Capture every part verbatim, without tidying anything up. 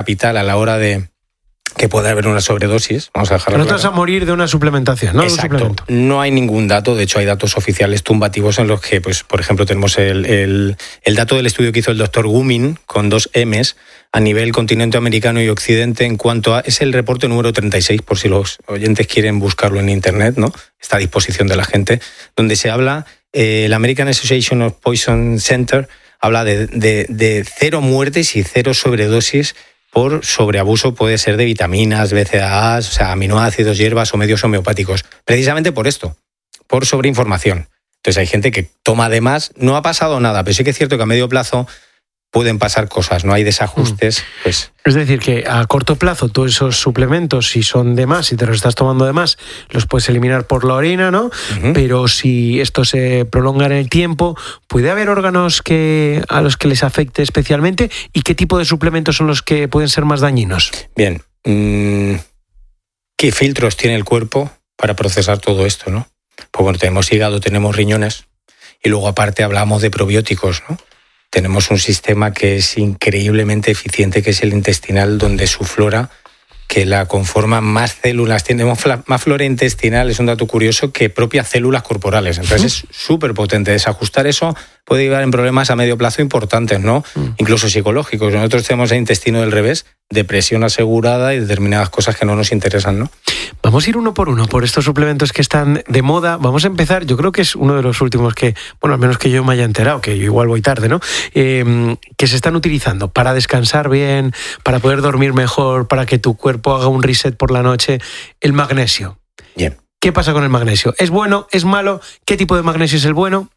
capital a la hora de que puede haber una sobredosis. Vamos a dejarlo claro. No te vas a morir de una suplementación, ¿no? Exacto. No hay ningún dato, de hecho hay datos oficiales tumbativos en los que, pues, por ejemplo, tenemos el, el, el dato del estudio que hizo el doctor Gumin con dos M's a nivel continente americano y occidente en cuanto a... Es el reporte número treinta y seis, por si los oyentes quieren buscarlo en internet, ¿no? Está a disposición de la gente, donde se habla, eh, la American Association of Poison Center habla de, de, de cero muertes y cero sobredosis por sobreabuso, puede ser de vitaminas, B C A As, o sea, aminoácidos, hierbas o medios homeopáticos. Precisamente por esto, por sobreinformación. Entonces hay gente que toma de más, no ha pasado nada, pero sí que es cierto que a medio plazo pueden pasar cosas, no hay desajustes. Mm. Pues... Es decir, que a corto plazo todos esos suplementos, si son de más, si te los estás tomando de más, los puedes eliminar por la orina, ¿no? Uh-huh. Pero si esto se prolonga en el tiempo, ¿puede haber órganos que a los que les afecte especialmente? ¿Y qué tipo de suplementos son los que pueden ser más dañinos? Bien, ¿qué filtros tiene el cuerpo para procesar todo esto, no? Pues bueno, tenemos hígado, tenemos riñones, y luego aparte hablamos de probióticos, ¿no? Tenemos un sistema que es increíblemente eficiente, que es el intestinal, donde su flora, que la conforman más células, tenemos más flora intestinal, es un dato curioso, que propias células corporales. Entonces ¿Mm? Es súper potente. Desajustar eso puede llevar en problemas a medio plazo importantes, ¿no? Mm. Incluso psicológicos. Nosotros tenemos el intestino del revés, depresión asegurada y determinadas cosas que no nos interesan, ¿no? Vamos a ir uno por uno por estos suplementos que están de moda. Vamos a empezar, yo creo que es uno de los últimos que, bueno, al menos que yo me haya enterado, que yo igual voy tarde, ¿no? Eh, que se están utilizando para descansar bien, para poder dormir mejor, para que tu cuerpo haga un reset por la noche. El magnesio. Bien. ¿Qué pasa con el magnesio? ¿Es bueno? ¿Es malo? ¿Qué tipo de magnesio es el bueno?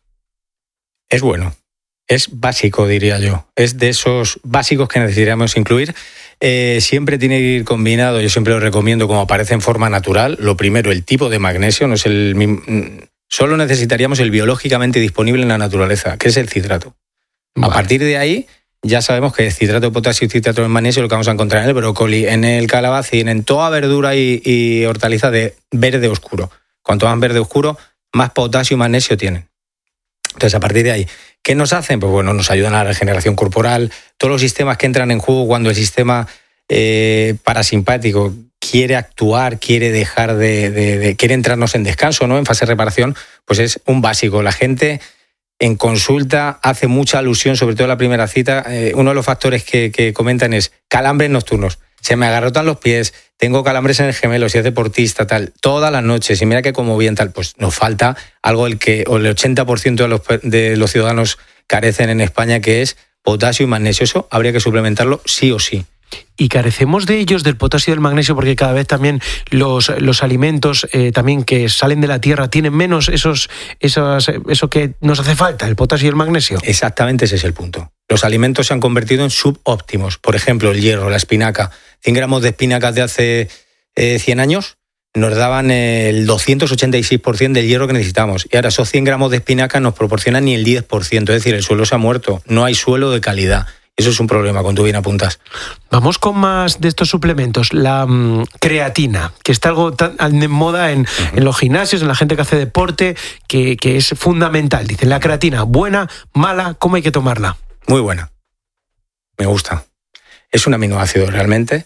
Es bueno. Es básico, diría yo. Es de esos básicos que necesitaríamos incluir. Eh, siempre tiene que ir combinado, yo siempre lo recomiendo como aparece en forma natural. Lo primero, el tipo de magnesio, no es el mismo, solo necesitaríamos el biológicamente disponible en la naturaleza, que es el citrato. Vale. A partir de ahí ya sabemos que es citrato de potasio y citrato de magnesio lo que vamos a encontrar en el brócoli, en el calabacín, en toda verdura y, y hortaliza de verde oscuro. Cuanto más verde oscuro, más potasio y magnesio tienen. Entonces, a partir de ahí, ¿qué nos hacen? Pues bueno, nos ayudan a la regeneración corporal, todos los sistemas que entran en juego cuando el sistema eh, parasimpático quiere actuar, quiere dejar de, de, de, quiere entrarnos en descanso, ¿no? En fase de reparación, pues es un básico. La gente en consulta hace mucha alusión, sobre todo en la primera cita, eh, uno de los factores que, que comentan es calambres nocturnos. Se me agarrotan los pies, tengo calambres en el gemelo, si es deportista, tal, todas las noches, y mira que como bien tal, pues nos falta algo del que el ochenta por ciento de los, de los ciudadanos carecen en España, que es potasio y magnesio. Eso habría que suplementarlo sí o sí. Y carecemos de ellos, del potasio y del magnesio, porque cada vez también los, los alimentos eh, también que salen de la tierra tienen menos esos, esos, eso que nos hace falta, el potasio y el magnesio. Exactamente, ese es el punto. Los alimentos se han convertido en subóptimos. Por ejemplo, el hierro, la espinaca. cien gramos de espinacas de hace eh, cien años nos daban el doscientos ochenta y seis por ciento del hierro que necesitamos. Y ahora esos cien gramos de espinaca nos proporcionan ni el diez por ciento. Es decir, el suelo se ha muerto. No hay suelo de calidad. Eso es un problema, cuando tú bien apuntas. Vamos con más de estos suplementos. La um, creatina, que está algo tan en moda en, uh-huh. en los gimnasios, en la gente que hace deporte, que, que es fundamental. Dicen, la creatina, ¿buena, mala? ¿Cómo hay que tomarla? Muy buena. Me gusta. Es un aminoácido realmente.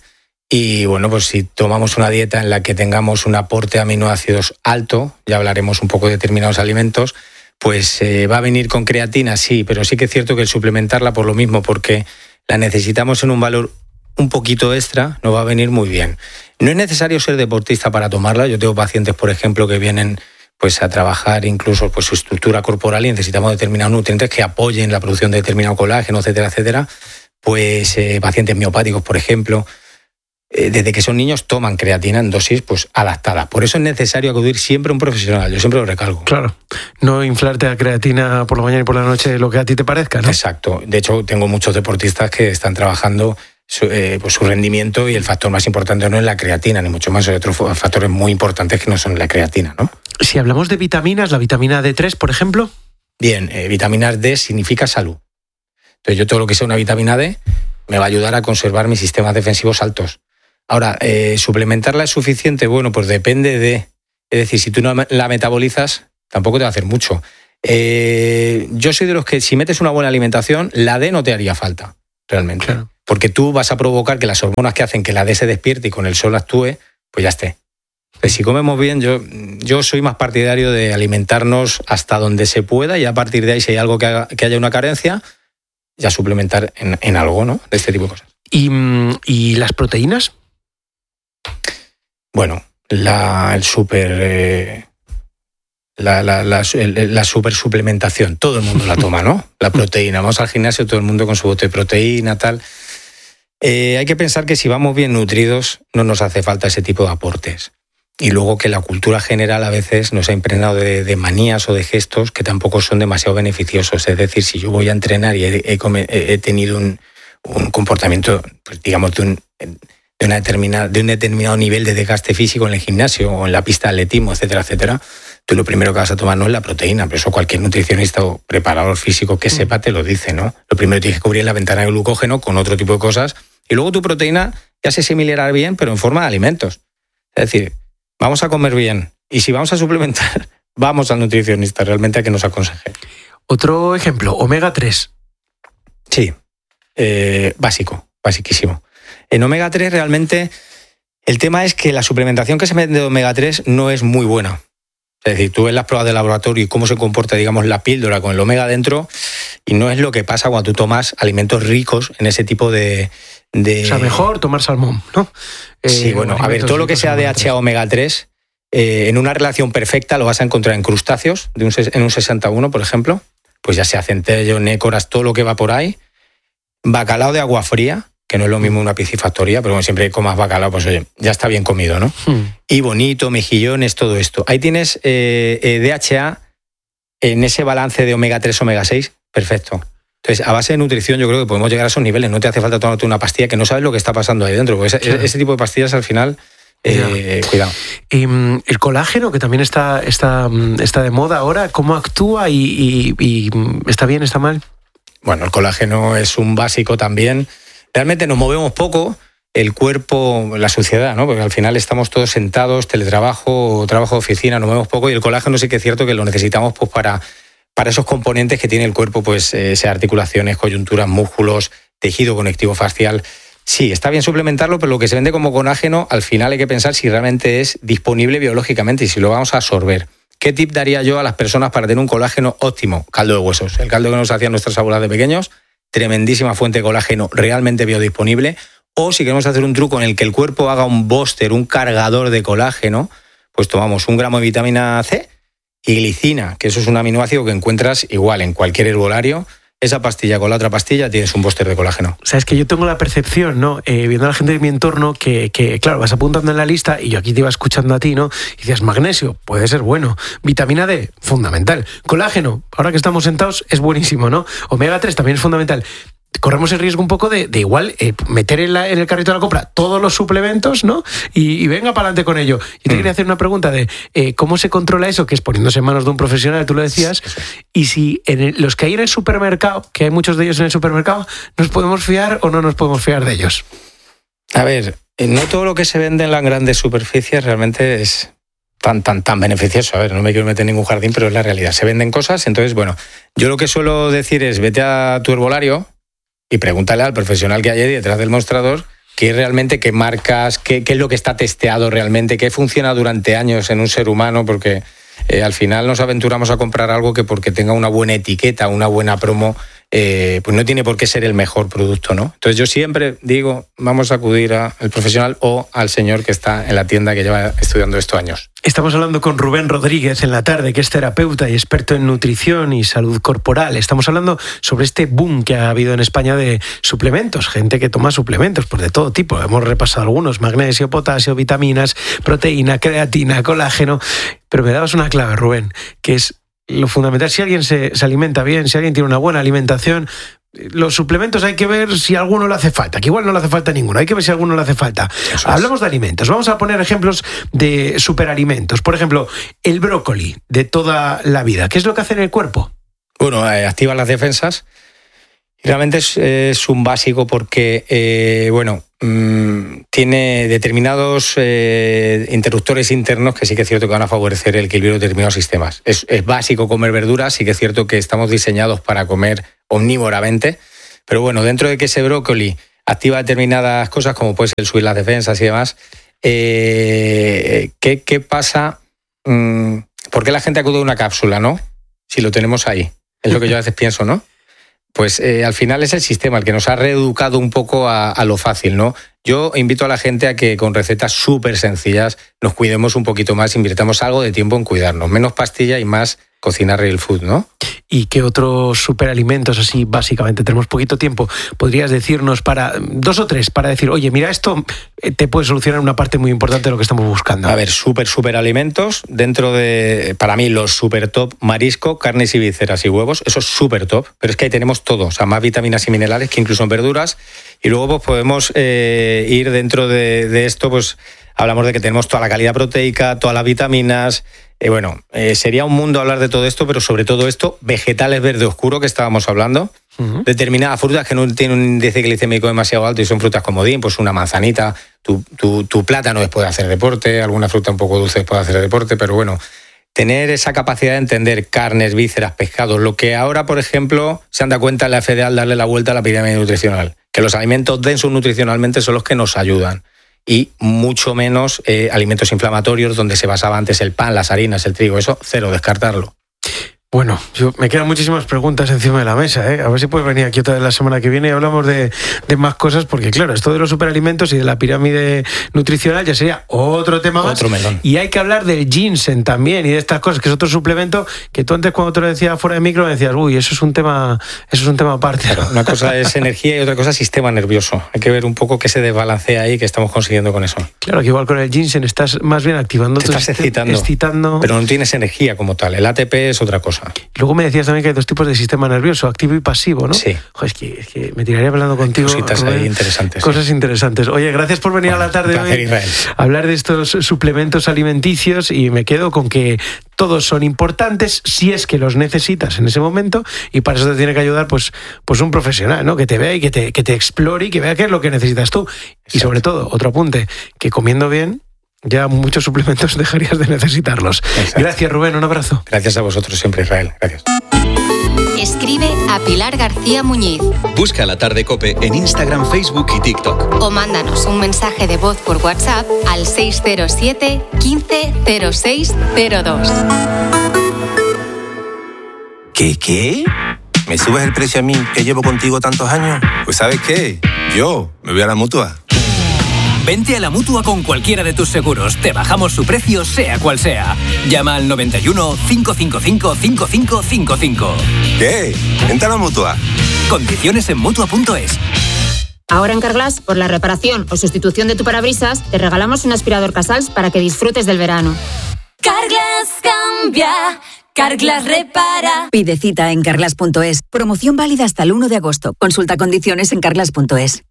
Y bueno, pues si tomamos una dieta en la que tengamos un aporte de aminoácidos alto, ya hablaremos un poco de determinados alimentos, pues eh, va a venir con creatina, sí, pero sí que es cierto que el suplementarla por lo mismo, porque la necesitamos en un valor un poquito extra, nos va a venir muy bien. No es necesario ser deportista para tomarla. Yo tengo pacientes, por ejemplo, que vienen pues a trabajar incluso pues su estructura corporal y necesitamos determinados nutrientes que apoyen la producción de determinado colágeno, etcétera, etcétera. Pues eh, pacientes miopáticos, por ejemplo, desde que son niños toman creatina en dosis pues adaptada. Por eso es necesario acudir siempre a un profesional. Yo siempre lo recalco. Claro. No inflarte a creatina por la mañana y por la noche lo que a ti te parezca, ¿no? Exacto. De hecho, tengo muchos deportistas que están trabajando su, eh, pues su rendimiento y el factor más importante no es la creatina, ni mucho más. Hay otros factores muy importantes que no son la creatina, ¿no? Si hablamos de vitaminas, la vitamina D tres, por ejemplo. Bien, eh, vitamina D significa salud. Entonces yo todo lo que sea una vitamina D me va a ayudar a conservar mis sistemas defensivos altos. Ahora, eh, ¿suplementarla es suficiente? Bueno, pues depende de... Es decir, si tú no la metabolizas, tampoco te va a hacer mucho. Eh, yo soy de los que si metes una buena alimentación, la D no te haría falta, realmente. Claro. porque tú vas a provocar que las hormonas que hacen que la D se despierte y con el sol actúe, pues ya esté. Pues si comemos bien, yo, yo soy más partidario de alimentarnos hasta donde se pueda y a partir de ahí, si hay algo que, haga, que haya una carencia, ya suplementar en, en algo, ¿no? De este tipo de cosas. ¿Y, y las proteínas? Bueno, la, el super... Eh, La, la, la, la super suplementación, todo el mundo la toma, ¿no? La proteína, vamos al gimnasio, todo el mundo con su bote de proteína, tal. Eh, hay que pensar que si vamos bien nutridos no nos hace falta ese tipo de aportes. Y luego que la cultura general a veces nos ha impregnado de, de manías o de gestos que tampoco son demasiado beneficiosos. Es decir, si yo voy a entrenar y he, he, he tenido un, un comportamiento, pues digamos, de un... De, una determinada, de un determinado nivel de desgaste físico en el gimnasio o en la pista de atletismo, etcétera, etcétera, tú lo primero que vas a tomar no es la proteína, pero eso cualquier nutricionista o preparador físico que sepa te lo dice, ¿no? Lo primero tienes que cubrir la ventana de glucógeno con otro tipo de cosas y luego tu proteína ya se asimilará bien, pero en forma de alimentos. Es decir, vamos a comer bien y si vamos a suplementar, vamos al nutricionista realmente a que nos aconseje. Otro ejemplo, omega tres. Sí, eh, básico, basiquísimo. En omega tres realmente el tema es que la suplementación que se mete de omega tres no es muy buena. Es decir, tú ves las pruebas de laboratorio y cómo se comporta, digamos, la píldora con el omega dentro y no es lo que pasa cuando tú tomas alimentos ricos en ese tipo de... de... O sea, mejor tomar salmón, ¿no? Eh, sí, bueno, a ver, todo lo que sea D H A omega tres, eh, en una relación perfecta lo vas a encontrar en crustáceos, de un, en un sesenta y uno, por ejemplo, pues ya sea centello, nécoras, todo lo que va por ahí, bacalao de agua fría, que no es lo mismo una piscifactoría, pero bueno, siempre que comas bacalao, pues oye, ya está bien comido, ¿no? Hmm. Y bonito, mejillones, todo esto. Ahí tienes eh, eh, D H A en ese balance de omega tres, omega seis, perfecto. Entonces, a base de nutrición yo creo que podemos llegar a esos niveles. No te hace falta tomarte una pastilla que no sabes lo que está pasando ahí dentro, porque ese, claro. ese tipo de pastillas al final... Eh, cuidado. Y, el colágeno, que también está, está, está de moda ahora, ¿cómo actúa y, y, y está bien, está mal? Bueno, el colágeno es un básico también. Realmente nos movemos poco, el cuerpo, la sociedad, ¿no? Porque al final estamos todos sentados, teletrabajo, trabajo de oficina, nos movemos poco y el colágeno sí que es cierto que lo necesitamos pues para, para esos componentes que tiene el cuerpo, pues eh, sea articulaciones, coyunturas, músculos, tejido conectivo facial. Sí, está bien suplementarlo, pero lo que se vende como colágeno, al final hay que pensar si realmente es disponible biológicamente y si lo vamos a absorber. ¿Qué tip daría yo a las personas para tener un colágeno óptimo? Caldo de huesos, el caldo que nos hacían nuestras abuelas de pequeños, tremendísima fuente de colágeno realmente biodisponible. O si queremos hacer un truco en el que el cuerpo haga un booster, un cargador de colágeno, pues tomamos un gramo de vitamina C y glicina, que eso es un aminoácido que encuentras igual en cualquier herbolario. Esa pastilla con la otra pastilla tienes un booster de colágeno. O sea, es que yo tengo la percepción, ¿no? Eh, viendo a la gente de mi entorno, que, que, claro, vas apuntando en la lista y yo aquí te iba escuchando a ti, ¿no? Y decías, magnesio, puede ser bueno. Vitamina D, fundamental. Colágeno, ahora que estamos sentados, es buenísimo, ¿no? Omega tres también es fundamental. Corremos el riesgo un poco de, de igual eh, meter en, la, en el carrito de la compra todos los suplementos, ¿no? Y, y venga para adelante con ello. Yo te mm. quería hacer una pregunta de eh, cómo se controla eso, que es poniéndose en manos de un profesional, tú lo decías, y si en el, los que hay en el supermercado, que hay muchos de ellos en el supermercado, ¿nos podemos fiar o no nos podemos fiar de ellos? A ver, no todo lo que se vende en las grandes superficies realmente es tan, tan, tan beneficioso. A ver, no me quiero meter en ningún jardín, pero es la realidad. Se venden cosas, entonces, bueno, yo lo que suelo decir es vete a tu herbolario y pregúntale al profesional que hay ahí detrás del mostrador qué realmente, qué marcas, qué, qué es lo que está testeado realmente, qué funciona durante años en un ser humano, porque eh, al final nos aventuramos a comprar algo que porque tenga una buena etiqueta, una buena promo, eh, pues no tiene por qué ser el mejor producto, ¿no? Entonces yo siempre digo, vamos a acudir al profesional o al señor que está en la tienda que lleva estudiando estos años. Estamos hablando con Rubén Rodríguez en la tarde, que es terapeuta y experto en nutrición y salud corporal. Estamos hablando sobre este boom que ha habido en España de suplementos, gente que toma suplementos pues de todo tipo. Hemos repasado algunos, magnesio, potasio, vitaminas, proteína, creatina, colágeno. Pero me dabas una clave, Rubén, que es lo fundamental. Si alguien se, se alimenta bien, si alguien tiene una buena alimentación, los suplementos hay que ver si a alguno le hace falta, que igual no le hace falta ninguno, hay que ver si a alguno le hace falta. Hablamos de alimentos, vamos a poner ejemplos de superalimentos. Por ejemplo, el brócoli de toda la vida. ¿Qué es lo que hace en el cuerpo? Bueno, eh, activa las defensas. Realmente es, es un básico porque, eh, bueno, mmm, tiene determinados eh, interruptores internos que sí que es cierto que van a favorecer el equilibrio de determinados sistemas. Es, es básico comer verduras, sí que es cierto que estamos diseñados para comer omnívoramente, pero bueno, dentro de que ese brócoli activa determinadas cosas, como puede ser subir las defensas y demás. Eh, ¿qué, ¿Qué pasa? Mm, ¿Por qué la gente acude a una cápsula, no? Si lo tenemos ahí. Es lo que yo a veces pienso, ¿no? Pues eh, al final es el sistema el que nos ha reeducado un poco a, a lo fácil, ¿no? Yo invito a la gente a que con recetas súper sencillas nos cuidemos un poquito más, invirtamos algo de tiempo en cuidarnos. Menos pastilla y más cocinar real food, ¿no? ¿Y qué otros superalimentos, así básicamente, tenemos poquito tiempo, podrías decirnos para, dos o tres, para decir, oye, mira, esto te puede solucionar una parte muy importante de lo que estamos buscando? A ver, súper, súper alimentos, dentro de, para mí, los súper top, marisco, carnes y vísceras y huevos, eso es súper top, pero es que ahí tenemos todo, o sea, más vitaminas y minerales que incluso en verduras, y luego pues podemos eh, ir dentro de, de esto, pues hablamos de que tenemos toda la calidad proteica, todas las vitaminas. Eh, bueno, eh, sería un mundo hablar de todo esto, pero sobre todo esto, vegetales verde oscuro que estábamos hablando, uh-huh. Determinadas frutas que no tienen un índice glicémico demasiado alto y son frutas comodín, pues una manzanita, tu, tu, tu plátano después de hacer deporte, alguna fruta un poco dulce después de hacer deporte, pero bueno, tener esa capacidad de entender carnes, vísceras, pescados, lo que ahora, por ejemplo, se han dado cuenta en la F D A al darle la vuelta a la pirámide nutricional, que los alimentos densos nutricionalmente son los que nos ayudan. Y mucho menos eh, alimentos inflamatorios donde se basaba antes el pan, las harinas, el trigo, eso cero, descartarlo. Bueno, yo, me quedan muchísimas preguntas encima de la mesa, ¿eh? A ver si puedes venir aquí otra vez la semana que viene y hablamos de, de más cosas, porque claro, esto de los superalimentos y de la pirámide nutricional ya sería otro tema más. Otro melón. Y hay que hablar del ginseng también y de estas cosas, que es otro suplemento que tú antes cuando te lo decía fuera de micro me decías, uy, eso es un tema, eso es un tema aparte. Claro, una cosa es energía y otra cosa es sistema nervioso. Hay que ver un poco qué se desbalancea ahí, qué estamos consiguiendo con eso. Claro, que igual con el ginseng estás más bien activando. Te estás excitando, excitando, pero no tienes energía como tal. El A T P es otra cosa. Luego me decías también que hay dos tipos de sistema nervioso, activo y pasivo, ¿no? Sí. Joder, es, que, es que me tiraría hablando contigo. Cositas Rubén, ahí interesantes. Cosas sí. interesantes. Oye, gracias por venir bueno, a la tarde placer, hoy Israel. a hablar de estos suplementos alimenticios y me quedo con que todos son importantes si es que los necesitas en ese momento y para eso te tiene que ayudar pues, pues un profesional, ¿no? Que te vea y que te, que te explore y que vea qué es lo que necesitas tú. Exacto. Y sobre todo, otro apunte, que comiendo bien ya muchos suplementos dejarías de necesitarlos. Exacto. Gracias, Rubén, un abrazo. Gracias a vosotros siempre, Israel. Gracias. Escribe a Pilar García Muñiz. Busca La Tarde COPE en Instagram, Facebook y TikTok. O mándanos un mensaje de voz por WhatsApp al seis cero siete, quince, cero seis cero dos. ¿Qué, qué? ¿Me subes el precio a mí, que llevo contigo tantos años? Pues ¿sabes qué? Yo me voy a la Mutua. Vente a la Mutua con cualquiera de tus seguros. Te bajamos su precio, sea cual sea. Llama al noventa y uno, cinco cinco cinco, cinco cinco cinco cinco. ¿Qué? Vente a la Mutua. Condiciones en Mutua punto es. Ahora en Carglass, por la reparación o sustitución de tu parabrisas, te regalamos un aspirador Casals para que disfrutes del verano. Carglass cambia, Carglass repara. Pide cita en Carglass punto es. Promoción válida hasta el uno de agosto. Consulta condiciones en Carglass punto es.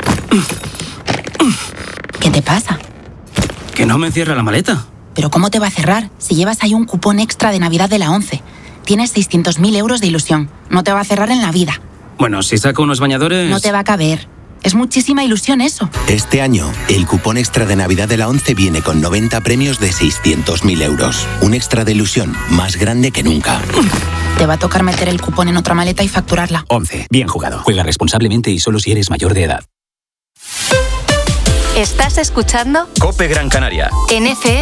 ¿Qué te pasa? Que no me cierra la maleta. ¿Pero cómo te va a cerrar? Si llevas ahí un cupón extra de Navidad de la ONCE. Tienes seiscientos mil euros de ilusión. No te va a cerrar en la vida. Bueno, si saco unos bañadores... No te va a caber. Es muchísima ilusión eso. Este año, el cupón extra de Navidad de la ONCE viene con noventa premios de seiscientos mil euros. Un extra de ilusión más grande que nunca. Te va a tocar meter el cupón en otra maleta y facturarla. ONCE. Bien jugado. Juega responsablemente y solo si eres mayor de edad. ¿Estás escuchando? COPE Gran Canaria. En F M.